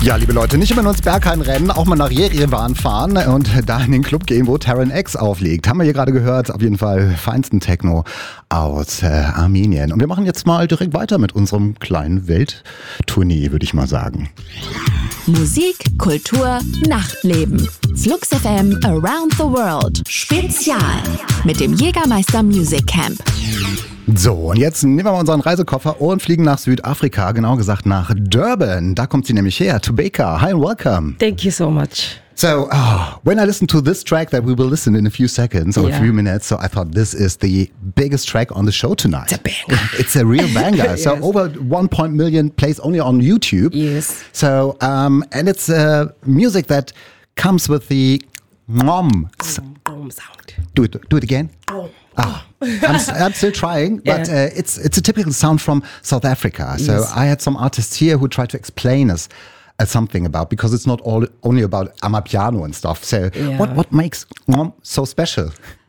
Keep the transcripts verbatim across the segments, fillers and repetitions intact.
Ja, liebe Leute, nicht immer nur ins Berghain rennen, auch mal nach Jerewan fahren und da in den Club gehen, wo Terran X auflegt. Haben wir hier gerade gehört, auf jeden Fall feinsten Techno aus äh, Armenien. Und wir machen jetzt mal direkt weiter mit unserem kleinen Welttournee, würde ich mal sagen. Musik, Kultur, Nachtleben. Flux F M Around the World. Spezial mit dem Jägermeister Music Camp. So, und jetzt nehmen wir mal unseren Reisekoffer und fliegen nach Südafrika, genau gesagt nach Durban. Da kommt sie nämlich her, Tobeka. Hi and welcome. Thank you so much. So, oh, when I listened to this track that we will listen in a few seconds or Yeah. a few minutes, so I thought this is the biggest track on the show tonight. It's a banger. It's a real banger. So Yes. over one point million plays only on YouTube. Yes. So, um, and it's uh, music that comes with the ngom. Boom sound. Do it, do it again. Boom. Ah, I'm, s- I'm still trying, but Yeah. uh, it's it's a typical sound from South Africa. So Yes. I had some artists here who tried to explain us uh, something about, because it's not all only about amapiano and stuff. So Yeah. what what makes ngom so special?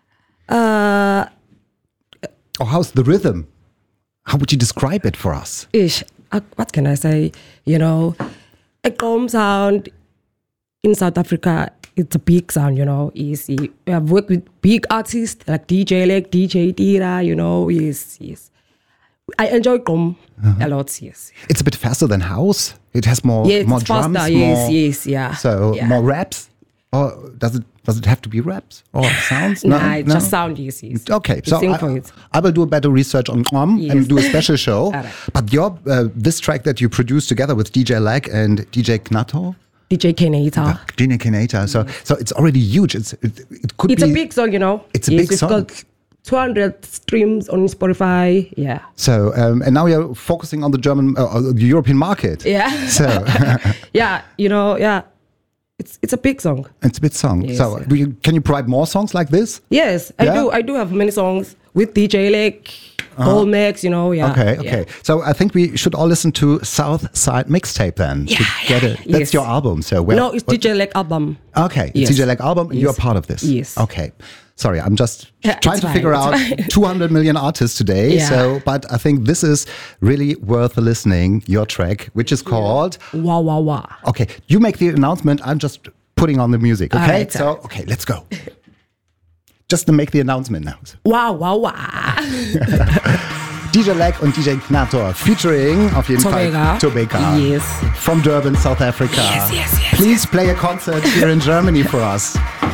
Uh, Or how's the rhythm? How would you describe it for us? ish. Uh, what can I say? You know, a boom sound in South Africa. It's a big sound, you know. Is we have worked with big artists like D J Lek, D J Dira. You know, yes, yes. I enjoy Gqom a lot. Yes. It's a bit faster than house. It has more Yeah, it's more faster. drums. Yes, more, yes, yeah. So Yeah. more raps. Or does it does it have to be raps or sounds? Nah, it's just sound. Yes, yes. Okay, We so sing I, for it. I will do a better research on ngom Yes. and do a special show. Alright. But your uh, this track that you produced together with D J Lag and D J Knato, D J Kenata. D J Kenata, so so it's already huge. It's it, it could It's be a big song, you know. It's a yes, big it's song. got two hundred streams on Spotify. Yeah. So um, and now you're focusing on the German, uh, uh, the European market. Yeah. So Yeah, you know, yeah. It's it's a big song. it's a bit song. Yes, so yeah. do you, can you provide more songs like this? Yes, I Yeah? do. I do have many songs with D J Lake, Paul Max, you know, yeah. Okay, yeah. okay. So I think we should all listen to South Side Mixtape then. Yeah, to get yeah, it. That's yes. your album. So where, No, it's what- D J Lake album. Okay, it's Yes. D J Lag album, and Yes. you're part of this. Yes. Okay. Sorry, I'm just Yeah, trying it's to fine, figure it's out fine. two hundred million artists today. Yeah. So, but I think this is really worth listening. Your track, which is called. Wow, wow, wow. Okay, you make the announcement. I'm just putting on the music. Okay. Alright, so, alright. okay, let's go. Just to make the announcement now. Wow, wow, wow. D J Lag und D J Knator featuring auf jeden Tobeka. Fall Tobeka. Yes. From Durban, South Africa. Yes, yes, yes, Please play a concert here in Germany for us.